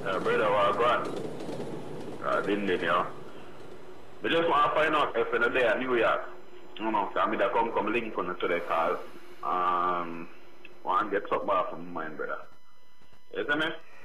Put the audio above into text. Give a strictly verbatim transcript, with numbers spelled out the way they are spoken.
Uh, brother, well, go on. Uh, didn't you know? We just want to find out if in the day at New York, you know, so I mean, that come come link on to the call. Um, want to get something off from mine, brother. You see me?